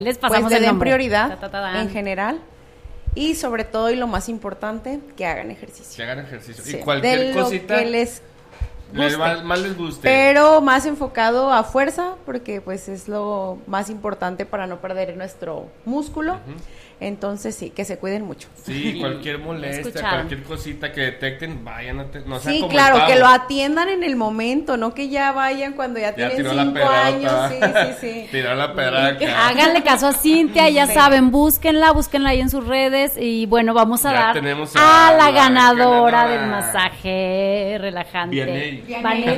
Les pasamos pues le el den nombre. prioridad en general. Y sobre todo, y lo más importante, que hagan ejercicio. Que hagan ejercicio. Sí, Y cualquier de lo cosita que les guste, más les guste. pero más enfocado a fuerza, porque pues es lo más importante para no perder nuestro músculo. Entonces sí, que se cuiden mucho. Sí, cualquier molestia, Escucharon. cualquier cosita que detecten, vayan no sean Sí, como claro, el que pavo. lo atiendan en el momento, no que ya vayan cuando ya tienen tiró la 5 pelota. años. Sí. Tiró la pedraca. Háganle caso a Cintia, ya Sí. saben, búsquenla ahí en sus redes y bueno, vamos a Ya dar tenemos a a la la ganadora del ganadora. masaje relajante. Vianey. Vanelli.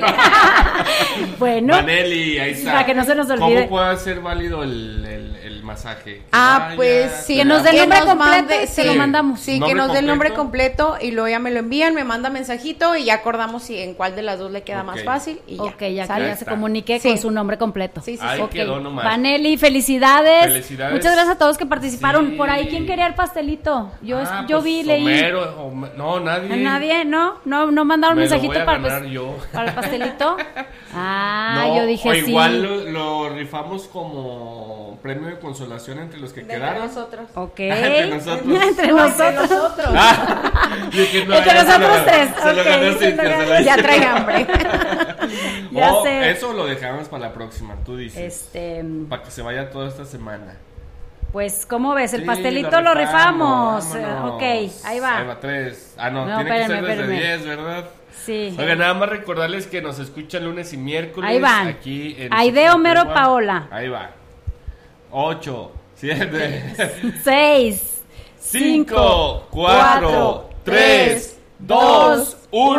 Bueno, Vanelli, ahí está. para que no se nos olvide. ¿Cómo puede ser válido el masaje? Que Ah, pues sí, que nos dé el que nombre nos completo, mande- se lo mandamos. Sí, que ¿Nombre nos dé el nombre completo? completo y luego ya me lo envían, me manda mensajito y ya acordamos si en cuál de las dos le queda más Ok. fácil y ya. Ok, ya que ¿Sale? ya se está. comunique Sí. con su nombre completo. Sí, sí, Ahí sí. Ok. quedó nomás. Vanelli, felicidades. Felicidades. Muchas gracias a todos que participaron. Sí. Por ahí, ¿quién quería el pastelito? Yo Pues, vi, leí. No, nadie. ¿A nadie? ¿No mandaron Me lo mensajito voy a para, ganar yo. para el pastelito? Ah, No, yo dije o sí. igual lo rifamos como premio de consolación entre los que De quedaron. nosotros. Ok. Entre nosotros. Entre nosotros. Dije, no, Entre ya se lo nosotros ganó. tres. Se lo Ok, ganó se Cintia, lo se lo ganó. Ya ganó. trae hambre. Ya O sé. eso lo dejamos para la próxima, tú dices. Para que se vaya toda esta semana. Pues, ¿cómo ves? El Sí, pastelito lo rifamos. vámonos. Ok, ahí va. Ahí va 3. Ah, no, No, tiene que ser espérenme, desde espérenme. 10, ¿verdad? Sí. Oiga, nada más recordarles que nos escuchan lunes y miércoles. Ahí van. Aquí en Aide, Sexo Homero, Tregua. Paola. Ahí va. 8, 7, 6, 5, 4, 3, 2,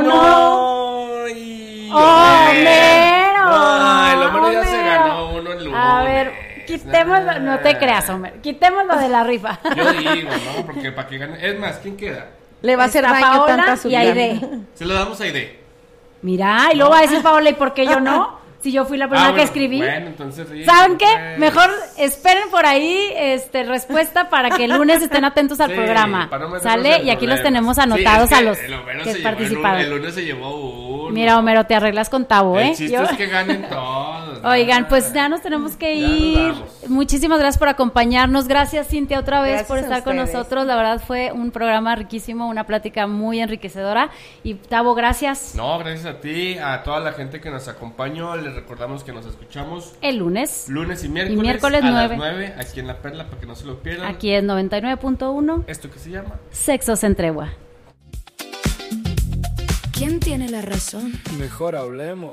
1. Y ¡Homero! No, el Homero ya se Homero. ganó uno el lunes. A ver, quitémoslo. No te creas, Homero. Quitémoslo de la rifa. Yo digo, ¿no? Porque para que gane. Es más, ¿quién queda? Le va a hacer Está daño Paola tanta y azúcar. Aide. Se lo damos a Aide. Mira, y luego va a decir Paola, ¿y por qué yo no? Si yo fui la primera que bueno, escribí. Bueno, entonces ríe, ¿Saben qué? pues. Mejor esperen por ahí respuesta para que el lunes estén atentos al Sí, programa. para no meternos ¿Sale? en Y aquí los problemas. tenemos Sí, anotados es a los el Homero que se llevó participaron. el lunes se llevó uno. Mira, Homero, te arreglas con Tabo, ¿eh? El chiste Yo- es que ganen todos. Oigan, ¿no? pues ya nos tenemos que Ya nos ir. vamos. Muchísimas gracias por acompañarnos. Gracias, Cintia, otra vez Gracias por a estar con ustedes. nosotros. La verdad fue un programa riquísimo, una plática muy enriquecedora. Y Tabo, gracias. No, gracias a ti, a toda la gente que nos acompañó. Les recordamos que nos escuchamos El lunes, lunes y miércoles, miércoles a 9. las 9 aquí en La Perla para que no se lo pierdan. aquí es 99.1, Esto que se llama Sexos en Tregua. ¿Quién tiene la razón? Mejor hablemos.